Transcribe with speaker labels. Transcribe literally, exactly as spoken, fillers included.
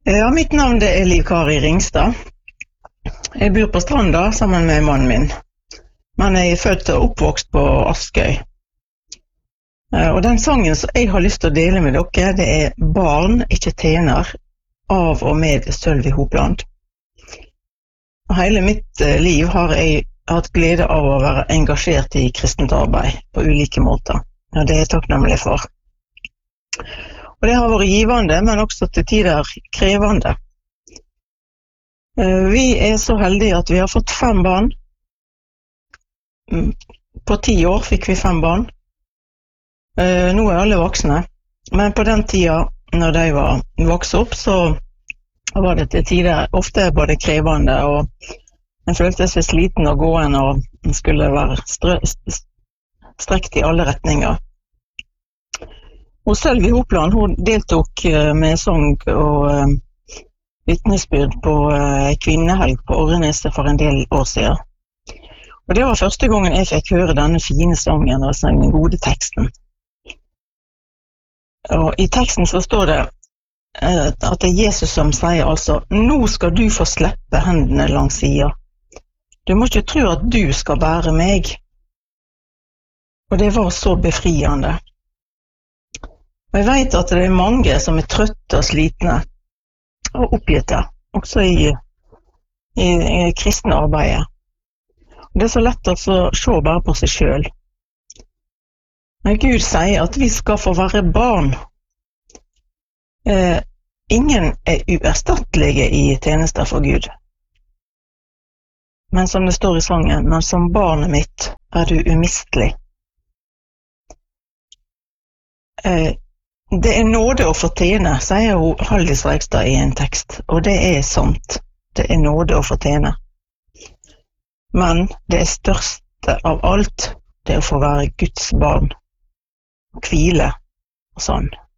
Speaker 1: Ja, mitt navn det er Liv Kari Ringstad. Jeg bor på Stranda sammen med mannen min. Men jeg er født og oppvokst på Askøy. Og den sangen som jeg har lyst til å dele med dere, det er Barn, ikke tjener, av og med Sølvi Hopland. Og hele mitt liv har jeg hatt glede av å være engasjert i kristent arbeid på ulike måter. Og det er jeg takknemlig for. Og det har vært givende, men også til tider krevende. Vi er så heldige at vi har fått fem barn. På ti år fikk vi fem barn. Nå er alle voksne, men på den tida, når de var vokst opp, så var det til tider ofte både krevende, og en følte seg sliten og gåen, og en skulle være strekt i alle retninger. Og Sølvi Hopland, hun deltok med sang og vitnesbyrd på kvinnehelg på Åreneset for en del år siden. Og det var første gangen jeg fikk høre denne fine sangen og den gode teksten. Og i teksten så står det at det er Jesus som sier altså, nå skal du få slippe hendene langs siden. Du må ikke tro at du skal bære meg. Og det var så befriende. Og jeg vet at det er mange som er trøtte og slitne og oppgitte, også i, i, i kristne arbeidet. Og det er så lett å se bare på seg selv. Men Gud sier at vi skal få være barn. Eh, ingen er uerstattelige i tjenester for Gud. Men som det står i sangen, men som barnet mitt er du umistelig. Eh, det er nåde å fortjene, sier hun Halldis Reigstad i en tekst, og det er sant. Det er nåde å fortjene. Men det største av alt, det er å få være Guds barn. Hvile og sånn.